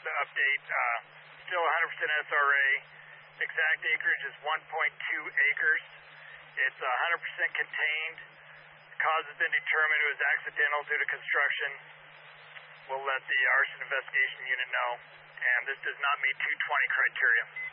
the update. Still 100% SRA. Exact acreage is 1.2 acres. It's 100% contained. The cause has been determined. It was accidental due to construction. We'll let the Arson Investigation Unit know. And this does not meet 220 criteria.